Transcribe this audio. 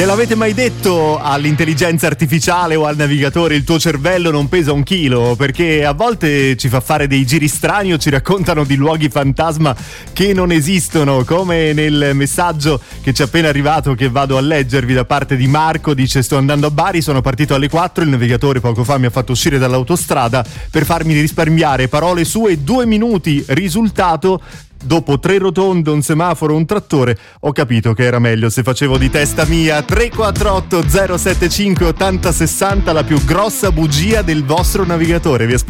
Gliel'avete mai detto all'intelligenza artificiale o al navigatore il tuo cervello non pesa 1 chilo? Perché a volte ci fa fare dei giri strani o ci raccontano di luoghi fantasma che non esistono, come nel messaggio che ci è appena arrivato, che vado a leggervi, da parte di Marco. Dice: sto andando a Bari, sono partito alle 4, il navigatore poco fa mi ha fatto uscire dall'autostrada per farmi risparmiare, parole sue, 2 minuti. Risultato: dopo 3 rotonde, un semaforo, un trattore, ho capito che era meglio se facevo di testa mia. 348 075 80 60, la più grossa bugia del vostro navigatore. Vi aspetto.